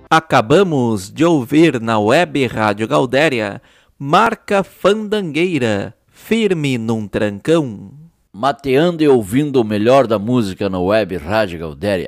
Acabamos de ouvir na Web Rádio Gaudéria Marca Fandangueira, firme num trancão. Mateando e ouvindo o melhor da música na Web Rádio Gaudéria.